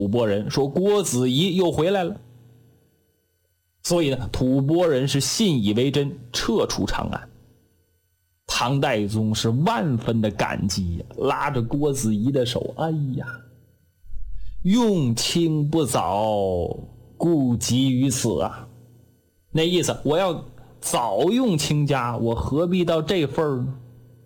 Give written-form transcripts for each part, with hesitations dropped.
吐蕃人说郭子仪又回来了，所以呢，吐蕃人是信以为真，撤出长安。唐代宗是万分的感激呀，拉着郭子仪的手，哎呀，用卿不早，故急于此啊。那意思，我要早用卿家，我何必到这份儿呢？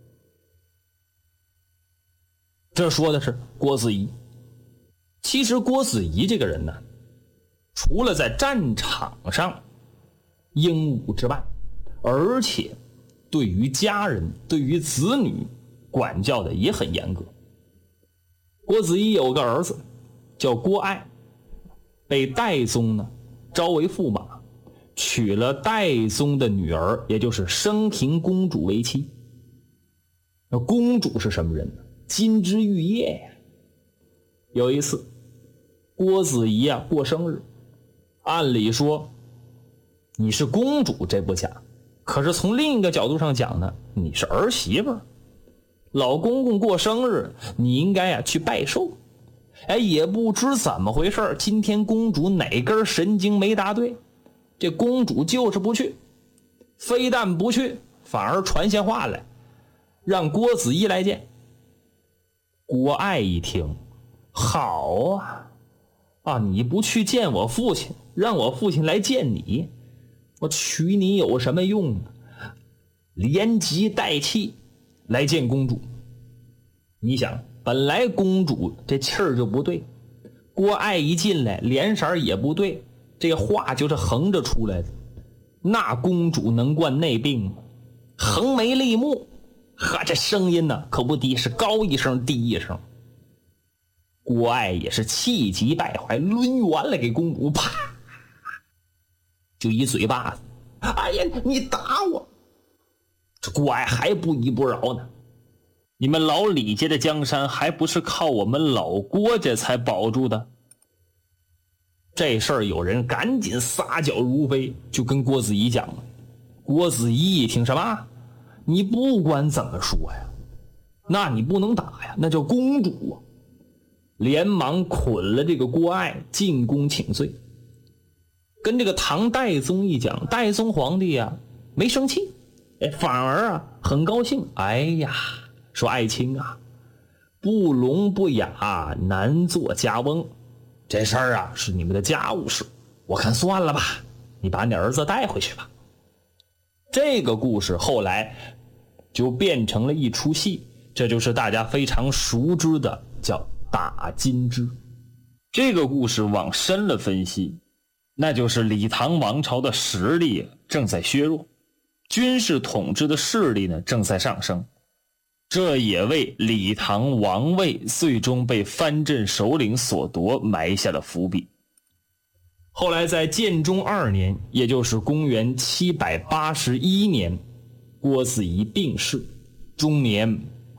这说的是郭子仪。其实郭子仪这个人呢，除了在战场上英武之外，而且对于家人、对于子女管教的也很严格。郭子仪有个儿子叫郭爱，被代宗呢招为驸马，娶了代宗的女儿，也就是升平公主为妻。那公主是什么人呢？金枝玉叶呀。有一次郭子仪啊过生日，按理说你是公主这不假，可是从另一个角度上讲呢，你是儿媳妇，老公公过生日你应该去拜寿。也不知怎么回事，今天公主哪根神经没答对，这公主就是不去，非但不去，反而传下话来让郭子仪来见。郭爱一听，好啊，你不去见我父亲，让我父亲来见你，我娶你有什么用呢？连急带气来见公主。你想，本来公主这气儿就不对，郭爱一进来脸色也不对，这话就是横着出来的。那公主能惯内病吗？横眉立目，这声音呢可不低，是高一声低一声。郭爱也是气急败坏，抡圆了给公主，啪就一嘴巴子。哎呀，你打我！这郭爱还不依不饶呢。你们老李家的江山还不是靠我们老郭家才保住的？这事儿有人赶紧撒脚如飞，就跟郭子仪讲了。郭子仪一听，什么？你不管怎么说呀，那你不能打呀，那叫公主啊！连忙捆了这个郭爱进宫请罪。跟这个唐代宗一讲，代宗皇帝没生气，反而很高兴。哎呀，说爱卿不聋不哑，难做家翁，这事儿是你们的家务事，我看算了吧，你把你儿子带回去吧。这个故事后来就变成了一出戏，这就是大家非常熟知的叫打金枝。这个故事往深了分析，那就是李唐王朝的实力正在削弱，军事统治的势力呢正在上升，这也为李唐王位最终被藩镇首领所夺埋下了伏笔。后来在建中2年，也就是公元781年，郭子仪病逝，终年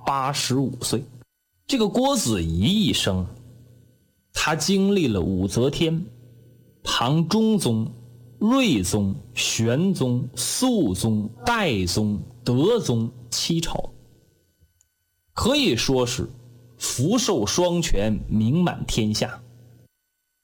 85岁。这个郭子仪一生，他经历了武则天、唐中宗、睿宗、玄宗、肃宗、代宗、德宗7朝，可以说是福寿双全，名满天下。